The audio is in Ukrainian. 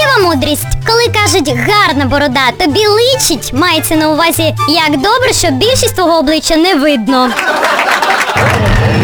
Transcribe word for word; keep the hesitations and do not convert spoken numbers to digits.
Життєва мудрість. Коли кажуть гарна борода тобі личить, мається на увазі, як добре, що більшість твого обличчя не видно.